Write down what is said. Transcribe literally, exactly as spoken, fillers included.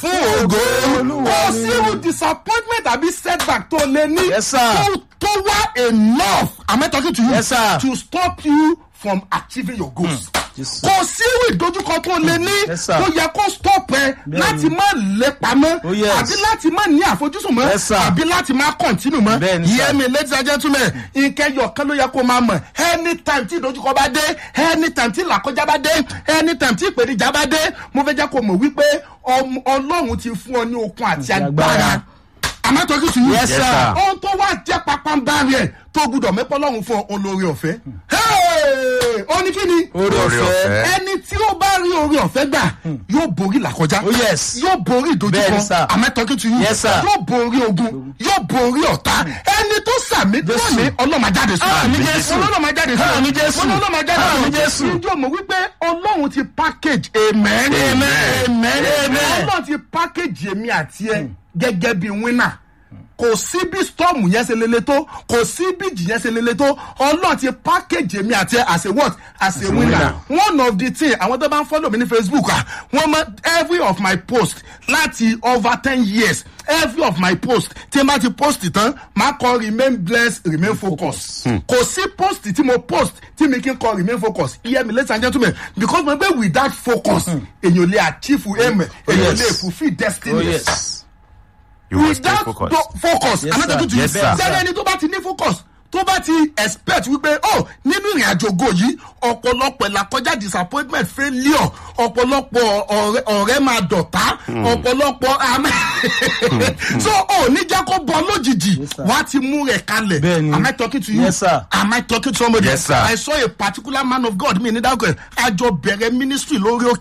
fún ògo. Kò sí irú disappointment àbí setback tó lé ní. Yes, sir. tó tó wá enough. Am I talking to you? Yes, sir. To stop you from achieving your goals. Yes, Kò sí irú ìdojúkọ tó lé ní. Yes, sir. Tó yẹ kó stop ẹ láti má lépa mọ́. Oh, yes. Àbí láti má ní àfojúsùn mọ́. Yes, sir. Àbí láti má continue mọ́. Bẹ́ẹ̀ni, sir. Hear me, ladies and gentlemen. Ìkẹyọ̀ kan ló yẹ kó máa mọ̀. Anytime tí ìdojúkọ bá dé, anytime tí ìlàkọjá bá dé, anytime tí ìpèníjà bá dé, mo fẹ́ jẹ́ kó mọ̀ wípé ọm- Ọlọ́run ti fún ọ ní okun àti agbára. Am I talking to you? Yes, sir. Ohun tó wá jẹ́ pápánbárì ẹ̀ tó gbúdọ̀ mẹ́pọ̀ lọ́run fún ọ olórí ọ̀fẹ́. Hey! Ó ní kí ni? Orí ọ̀fẹ́. Ẹni tí ó bá rí orí ọ̀fẹ́ gbà yóò borí làkọjá. Oh, yes. Yóò borí Bẹ́ẹ̀ni, ìdojúkọ. sir. Am I talking to you? Yes, sir. Yóò borí ogun. Yóò borí ọ̀tá. Ẹni tó sàmì lónìí ọlọ́mà jáde sùn. Àmín Jésù. Ọlọ́mà jáde sùn. Àmín Jésù. Ọlọ́mà jáde sùn. Àmín Jésù. Ǹjọ́ mọ̀ wípé Ọlọ́run ti package amen. Amen. Amen. Amen. Ọlọ́run ti package èmi àti ẹ gẹ́gẹ́ bí winner. Kò sí bí storm yẹn ṣe lele tó, kò sí bí ìjì yẹn ṣe lele tó, Ọlọ́run ti package èmi àti ẹ as a what? As a winner. One of the thing, àwọn tó bá ń follow mi ní Facebook, ah, wọ́n mọ every of my post láti over ten years, every of my post, tí n bá ti post tán, máa kọ remain blessed, remain focused. Kò sí post tí mo post tí mi kí n kọ remain focused. Hear me, ladies and gentlemen, because mo gbé without focus, èyàn lè achieve aim, èyàn lè fulfill destiny. Oh, yes. You must stay Without focused. do- focus. Yes, I'm not sir. talking to you. Yes, sir. Sẹ́ni ẹni tó bá ti ní focus tó bá ti expect wípé oh nínú ìrìn àjò ògo yìí ọ̀pọ̀lọpọ̀ ìlàkọjá disappointment failure ọ̀pọ̀lọpọ̀ ọ̀rẹ́ ọ̀rẹ́ máa dọ̀tá ọ̀pọ̀lọpọ̀ so ò ní jẹ́ kó bọ́ lójijì wọ́n á ti mú rẹ̀ kalẹ̀. Bẹ́ẹ̀ni. Am I talking to you? Yes, sir. Am I talking to somebody? Yes, sir. I saw a particular man of God mi ní dákọ̀ ẹ̀ àjọ bẹ̀rẹ̀ ministry lórí